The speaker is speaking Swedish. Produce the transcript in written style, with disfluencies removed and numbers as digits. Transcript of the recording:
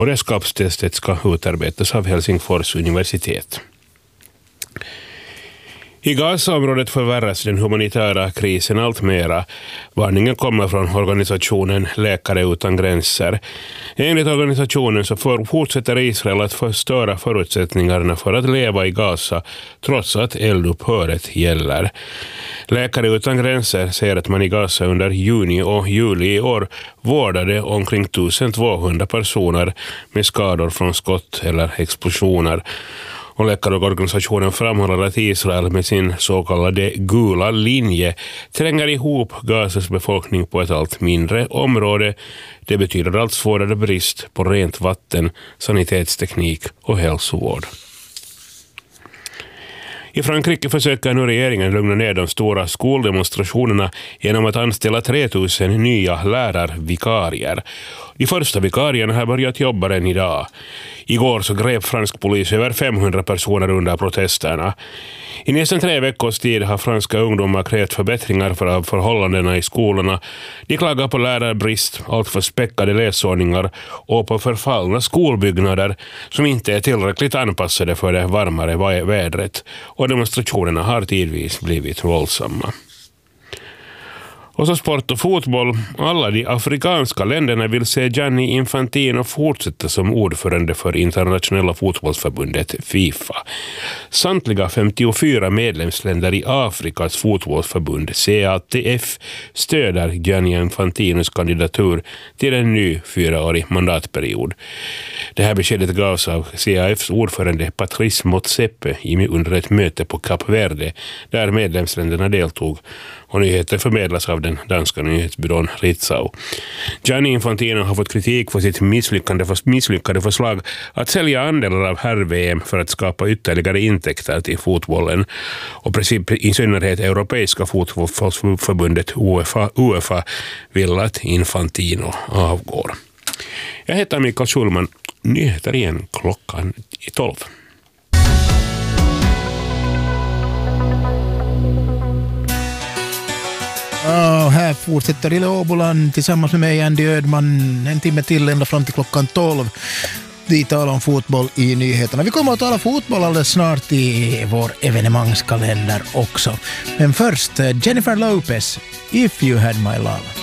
och redskapstestet ska utarbetas av Helsingfors universitet. I Gazaområdet förvärras den humanitära krisen allt mera. Varningen kommer från organisationen Läkare utan gränser. Enligt organisationen så fortsätter Israel att förstöra förutsättningarna för att leva i Gaza trots att eldupphöret gäller. Läkare utan gränser säger att man i Gaza under juni och juli i år vårdade omkring 1200 personer med skador från skott eller explosioner. Och läkarorganisationen framhåller att Israel med sin så kallade gula linje tränger ihop Gazas befolkning på ett allt mindre område. Det betyder allt svårare brist på rent vatten, sanitetsteknik och hälsovård. I Frankrike försöker nu regeringen lugna ner de stora skoldemonstrationerna genom att anställa 3000 nya lärarvikarier. De första vikarierna har börjat jobba redan idag. Igår så grep fransk polis över 500 personer under protesterna. I nästan 3 veckors tid har franska ungdomar krävt förbättringar för förhållandena i skolorna. De klagar på lärarbrist, allt för späckade läsordningar och på förfallna skolbyggnader som inte är tillräckligt anpassade för det varmare vädret. Och demonstrationerna har tidvis blivit våldsamma. Och så sport och fotboll. Alla de afrikanska länderna vill se Gianni Infantino fortsätta som ordförande för internationella fotbollsförbundet FIFA. Samtliga 54 medlemsländer i Afrikas fotbollsförbund CATF stöder Gianni Infantinos kandidatur till en ny 4-årig mandatperiod. Det här beskedet gavs av CAFs ordförande Patrice Motsepe under ett möte på Kap Verde där medlemsländerna deltog. Och nyheter förmedlas av den danska nyhetsbyrån Ritzau. Gianni Infantino har fått kritik för sitt misslyckade förslag att sälja andelar av herr-VM för att skapa ytterligare intäkter till fotbollen. Och i synnerhet Europeiska fotbollsförbundet UEFA vill att Infantino avgår. Jag heter Mikael Schulman. Nyheter igen klockan 12. Här fortsätter Ille Åboland tillsammans med mig, Andy Ödman, en timme till ända fram till klockan 12. Vi talar om fotboll i nyheterna. Vi kommer att tala fotboll alldeles snart i vår evenemangskalender också. Men först Jennifer Lopez, If You Had My Love.